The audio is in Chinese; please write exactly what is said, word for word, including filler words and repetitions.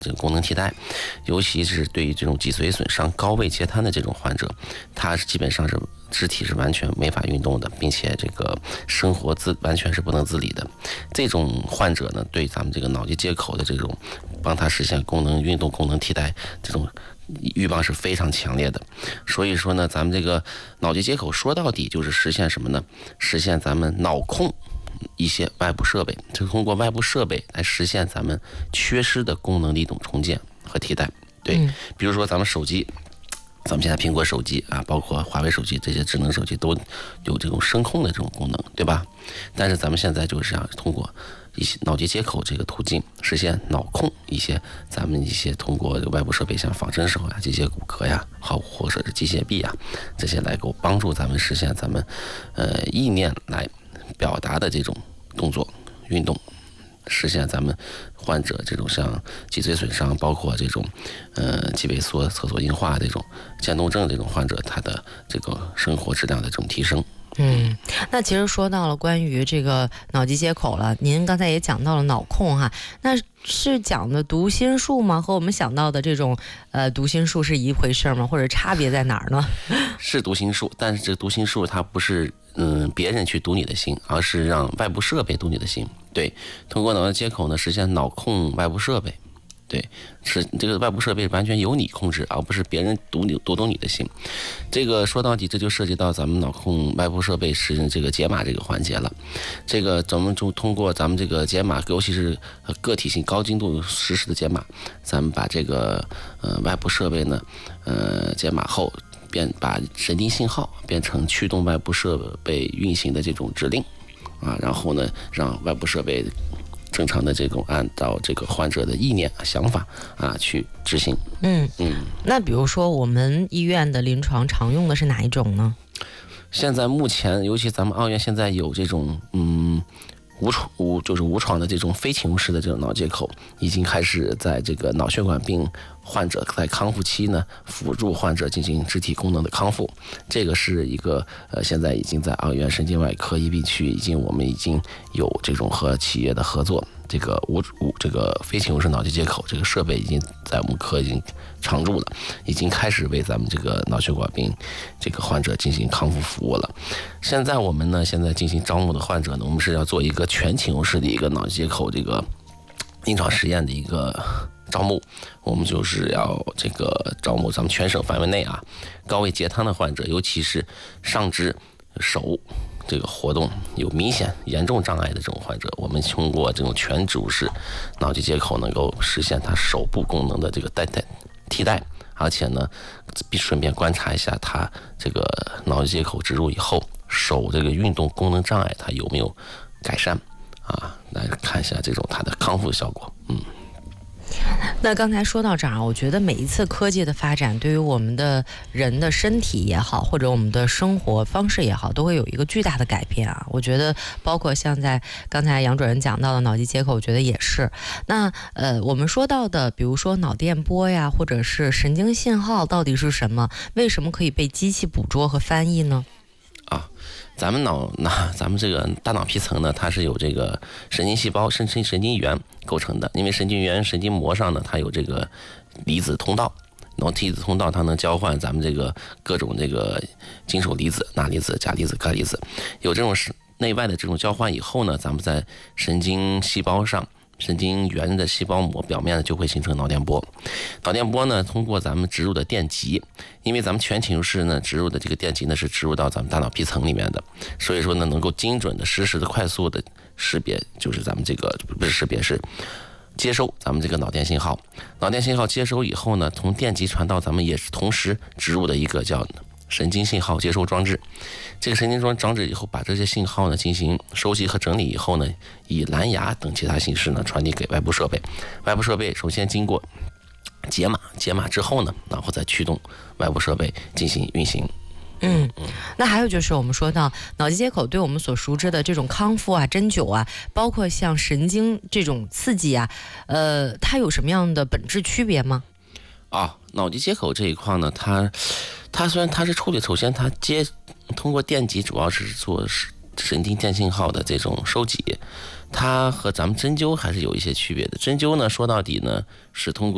这个功能替代，尤其是对于这种脊髓损伤、高位截瘫的这种患者，他是基本上是肢体是完全没法运动的，并且这个生活自完全是不能自理的。这种患者呢，对咱们这个脑机接口的这种帮他实现功能运动功能替代这种欲望是非常强烈的。所以说呢，咱们这个脑机接口说到底就是实现什么呢？实现咱们脑控一些外部设备，就通过外部设备来实现咱们缺失的功能的一种重建和替代。对，嗯、比如说咱们手机，咱们现在苹果手机啊，包括华为手机这些智能手机都有这种声控的这种功能，对吧？但是咱们现在就是要通过一些脑机接口这个途径实现脑控一些咱们一些通过外部设备，像仿真手呀、机械骨骼呀，好或者是机械臂啊，这些来够帮助咱们实现咱们呃意念来表达的这种动作运动，实现咱们患者这种像脊髓损伤，包括这种呃肌萎缩、侧索硬化这种渐冻症这种患者，他的这个生活质量的这种提升。 嗯，那其实说到了关于这个脑机接口了，您刚才也讲到了脑控哈，那是讲的读心术吗？和我们想到的这种呃读心术是一回事吗？或者差别在哪儿呢？ 是读心术，但是这个读心术它不是嗯别人去读你的心，而是让外部设备读你的心。对，通过脑机接口呢实现脑控外部设备。对，是这个外部设备完全由你控制，而不是别人读你读懂你的心。这个说到底，这就涉及到咱们脑控外部设备是这个解码这个环节了。这个咱们就通过咱们这个解码，尤其是个体性高精度实时的解码，咱们把这个呃外部设备呢呃解码后，变把神经信号变成驱动外部设备运行的这种指令啊，然后呢让外部设备正常的这种按照这个患者的意念想法啊去执行。 嗯嗯，那比如说我们医院的临床常用的是哪一种呢？ 现在目前，尤其咱们澳院现在有这种嗯无创无就是无创的这种非侵入式的这种脑接口，已经开始在这个脑血管病患者在康复期呢，辅助患者进行肢体功能的康复。这个是一个呃，现在已经在澳院神经外科一病区已经我们已经有这种和企业的合作，这个无无这个非侵入式脑机接口这个设备已经在我们科已经常驻了，已经开始为咱们这个脑血管病这个患者进行康复服务了。现在我们呢，现在进行招募的患者呢，我们是要做一个全侵入式的一个脑机接口这个临床实验的一个招募，我们就是要这个招募咱们全省范围内啊，高位截瘫的患者，尤其是上肢手这个活动有明显严重障碍的这种患者，我们通过这种全植入式脑机接口能够实现他手部功能的这个代代替代，而且呢，顺便观察一下他这个脑机接口植入以后手这个运动功能障碍它有没有改善啊，来看一下这种它的康复效果。嗯。 那刚才说到这儿，我觉得每一次科技的发展对于我们的人的身体也好，或者我们的生活方式也好，都会有一个巨大的改变啊。我觉得包括像在刚才杨主任讲到的脑机接口，我觉得也是。那呃，我们说到的比如说脑电波呀，或者是神经信号到底是什么？为什么可以被机器捕捉和翻译呢？ 啊，咱们脑那咱们这个大脑皮层呢，它是有这个神经细胞、神经神经元构成的。因为神经元、神经膜上呢，它有这个离子通道，然后离子通道它能交换咱们这个各种这个金属离子、钠离子、钾离子、钙离子，有这种内外的这种交换以后呢，咱们在神经细胞上。神经元的细胞膜表面呢就会形成脑电波，脑电波呢通过咱们植入的电极，因为咱们全侵入式呢植入的这个电极呢是植入到咱们大脑皮层里面的，所以说呢能够精准的、实时的、快速的识别，就是咱们这个不是识别是接收咱们这个脑电信号，脑电信号接收以后呢，从电极传到咱们也是同时植入的一个叫神经信号接收装置，这个神经装置以后把这些信号呢进行收集和整理以后呢，以蓝牙等其他形式呢传递给外部设备，外部设备首先经过解码，解码之后呢，然后再驱动外部设备进行运行。 嗯，那还有就是我们说到脑机接口对我们所熟知的这种康复啊、针灸啊，包括像神经这种刺激啊，呃，它有什么样的本质区别吗？ 啊，脑机接口这一块呢，它它虽然它是处理，首先它接通过电极主要是做神经电信号的这种收集，它和咱们针灸还是有一些区别的。针灸呢，说到底呢是通过